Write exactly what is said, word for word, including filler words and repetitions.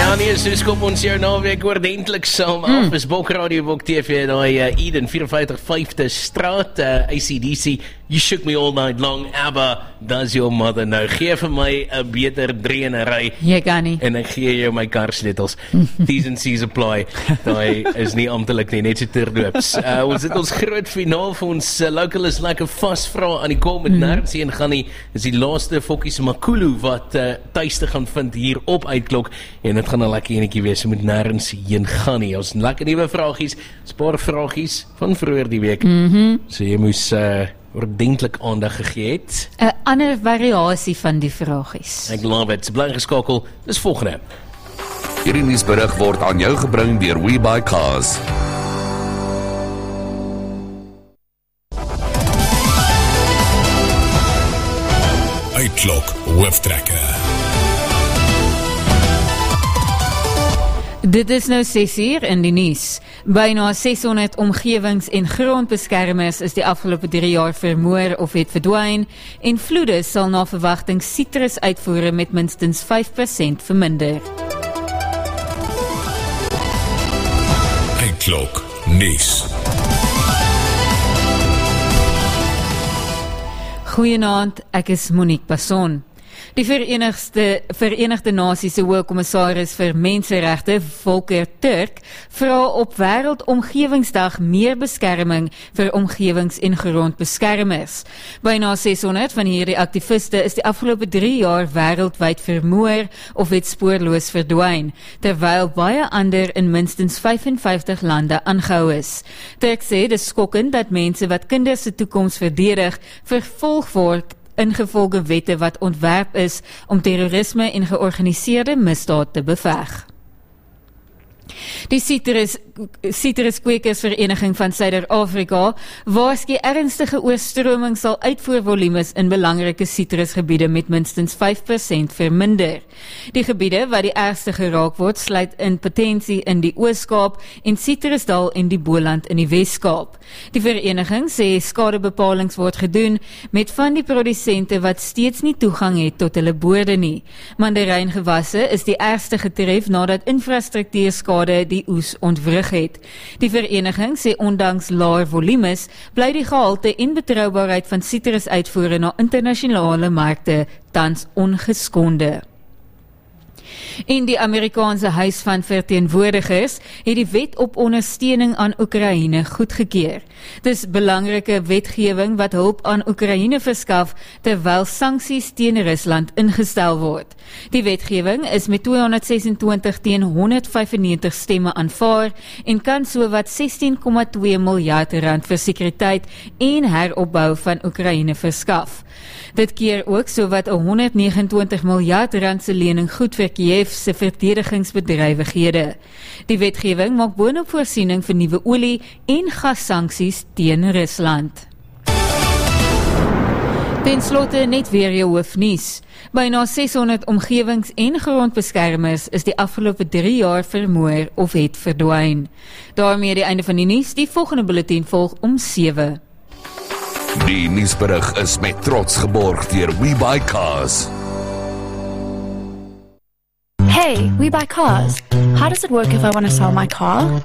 Ja nee, soos kom ons jou naweek oordentlik saam af. Mm. Is Bok Radio, Bok T V, daai uh, Eden vyf vyf vyfde straat, uh, A C D C, You Shook Me All Night Long, ABBA, Does Your Mother Know. Gee vir my 'n beter dreenery. Jy kan nie. En ek gee jou my karsleutels. T's and C's apply. Daai is nie amptelik nie, net so terloops. Uh, ons het ons groot finaal vir ons uh, local is lekker vasvra aan die kom met mm. Nancy en Gannie. Is die laaste fokkies Makulu wat uh, tuis te gaan vind hier op Uitklok. En dit gaan 'n lekker enetjie wees, so moet nêrens heen gaan nie. Ons lekker nuwe vragies, 'n paar vragies van vroeër die week. Mhm. So jy moes uh, ordentlik aandag gegee het. 'n Ander variasie van die vragies. Ek love it. Bly geskakel. Dis volgende. Hierdie nuusberig word aan jou gebring deur WeBuyCars. Uitklok hooftrekker. Dit is nou ses uur in die nuus. Byna seshonderd omgewings- en grondbeskermers is die afgelope drie jaar vermoor of het verdwyn en vloede sal na verwagting sitrusuitvoere met minstens vyf persent verminder. Uitklok nuus. Goeienaand, ek is Monique Passon. Die Verenigde, Verenigde Nasies se Hoogkommissaris vir Menseregte, Volker Turk, vra op Wêreldomgewingsdag meer beskerming vir omgewings- en grondbeskermers. Byna seshonderd van hierdie aktiviste is die afgelope drie jaar wêreldwyd vermoor of het spoorloos verdwyn, terwyl baie ander in minstens vyf en vyftig lande aangehou is. Turk sê dis skokkend dat mense wat kinders se toekoms verdedig, vervolg word ingevolge wette wat ontwerp is om terrorisme en georganiseerde misdaad te beveg. Die Citrus, Citruskwekers-vereniging van Suider-Afrika waarsku ernstige oorstroming sal uitvoervolumes in belangrike citrusgebiede met minstens vyf persent verminder. Die gebiede wat die ergste geraak word, sluit in Potensie in die Oos-Kaap en Citrusdal en die Boland in die Wes-Kaap. Die vereniging sê skadebepalings word gedoen met van die produsente wat steeds nie toegang het tot hulle boorde nie. Mandarijngewasse is die ergste getref nadat infrastruktuurskade die oes ontwrig het. Die vereniging sê ondanks laer volumes bly die gehalte en betroubaarheid van sitrusuitvoere na internasionale markte tans ongeskonde. En die Amerikaanse Huis van Verteenwoordigers het die wet op ondersteuning aan Oekraïne goedgekeur. Dis belangrike wetgewing wat hulp aan Oekraïne verskaf terwyl sanksies teen Rusland ingestel word. Die wetgewing is met tweehonderdsesentwintig teen honderdvyfennegentig stemme aanvaar en kan sowat sestien komma twee miljard rand vir sekuriteit en heropbou van Oekraïne verskaf. Dit keer ook sowat honderdnegenentwintig miljard rand se lening goed vir Kiev se verdedigingsbedrywighede. Die wetgewing maak boonop voorsiening vir nuwe olie- en gassanksies teen Rusland. Ten slotte net weer jou hoofnuus. Byna seshonderd omgewings- en grondbeskermers is die afgelope drie jaar vermoor of het verdwyn. Daarmee die einde van die nuus. Die volgende bulletin volg om sewe. Die nuusberig is met trots geborg deur WeBuyCars. Hey, We Buy Cars. How does it work if I want to sell my car?